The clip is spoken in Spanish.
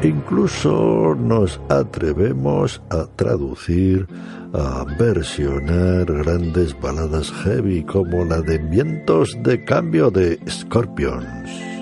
Incluso nos atrevemos a traducir, a versionar grandes baladas heavy como la de Vientos de Cambio de Scorpions.